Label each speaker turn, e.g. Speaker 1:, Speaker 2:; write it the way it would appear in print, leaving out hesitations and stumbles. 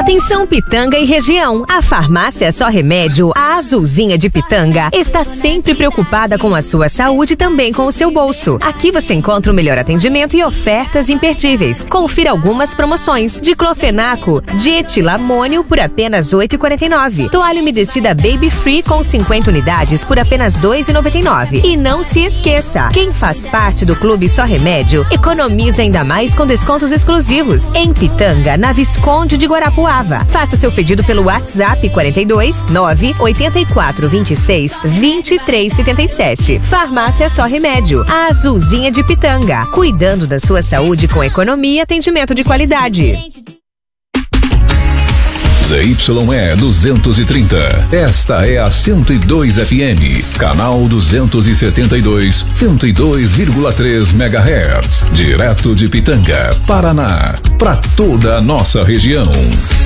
Speaker 1: Atenção Pitanga e região. A farmácia Só Remédio, a Azulzinha de Pitanga, está sempre preocupada com a sua saúde e também com o seu bolso. Aqui você encontra o melhor atendimento e ofertas imperdíveis. Confira algumas promoções. Diclofenaco de etilamônio por apenas R$ 8,49. Toalha umedecida Baby Free com 50 unidades por apenas R$ 2,99. E não se esqueça, quem faz parte do Clube Só Remédio economiza ainda mais com descontos exclusivos. Em Pitanga, na Visconde de Guarapuava. Faça seu pedido pelo WhatsApp 42 984 26 23 77. Farmácia Só Remédio, a Azulzinha de Pitanga. Cuidando da sua saúde com economia e atendimento de qualidade.
Speaker 2: ZYE 230. Esta é a 102 FM, canal 272, 102,3 MHz, direto de Pitanga, Paraná, para toda a nossa região.